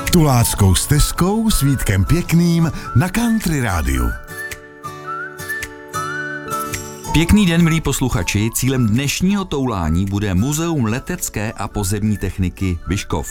Tuláckou stezkou s Vítkem Pěkným na Country Rádiu. Pěkný den, milí posluchači, cílem dnešního toulání bude Muzeum letecké a pozemní techniky Vyškov.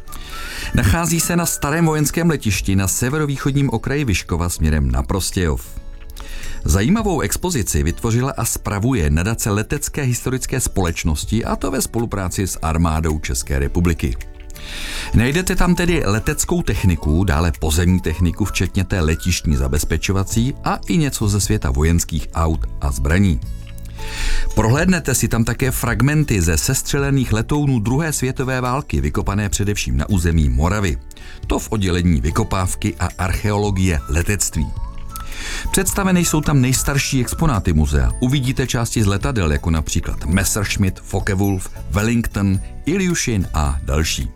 Nachází se na starém vojenském letišti na severovýchodním okraji Vyškova směrem na Prostějov. Zajímavou expozici vytvořila a spravuje nadace Letecké historické společnosti, a to ve spolupráci s armádou České republiky. Najdete tam tedy leteckou techniku, dále pozemní techniku, včetně té letištní zabezpečovací a i něco ze světa vojenských aut a zbraní. Prohlédnete si tam také fragmenty ze sestřelených letounů druhé světové války, vykopané především na území Moravy. To v oddělení vykopávky a archeologie letectví. Představené jsou tam nejstarší exponáty muzea. Uvidíte části z letadel, jako například Messerschmitt, Focke-Wulf, Wellington, Ilyushin a další.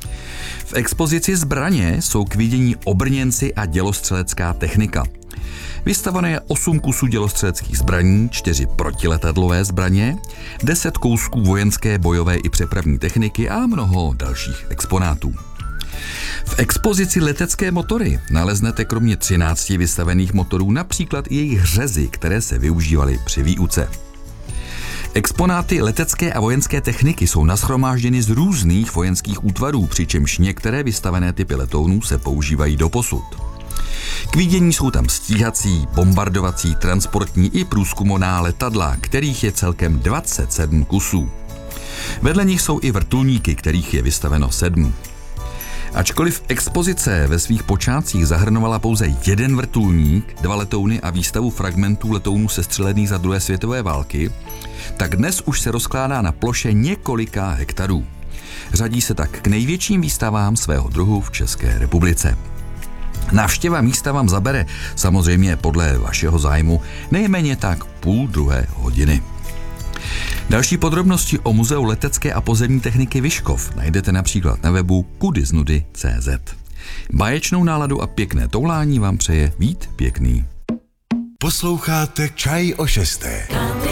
V expozici zbraně jsou k vidění obrněnci a dělostřelecká technika. Vystavené je 8 kusů dělostřeleckých zbraní, 4 protiletadlové zbraně, 10 kousků vojenské, bojové i přepravní techniky a mnoho dalších exponátů. V expozici letecké motory naleznete kromě 13 vystavených motorů například i jejich řezy, které se využívaly při výuce. Exponáty letecké a vojenské techniky jsou nashromážděny z různých vojenských útvarů, přičemž některé vystavené typy letounů se používají doposud. K vidění jsou tam stíhací, bombardovací, transportní i průzkumová letadla, kterých je celkem 27 kusů. Vedle nich jsou i vrtulníky, kterých je vystaveno 7. Ačkoliv expozice ve svých počátcích zahrnovala pouze jeden vrtulník, 2 letouny a výstavu fragmentů letounů sestřelených za druhé světové války, tak dnes už se rozkládá na ploše několika hektarů. Řadí se tak k největším výstavám svého druhu v České republice. Návštěva místa vám zabere, samozřejmě podle vašeho zájmu, nejméně tak půl druhé hodiny. Další podrobnosti o Muzeu letecké a pozemní techniky Vyškov najdete například na webu kudyznudy.cz. Báječnou náladu a pěkné toulání vám přeje Vít Pěkný. Posloucháte Čaj o 6.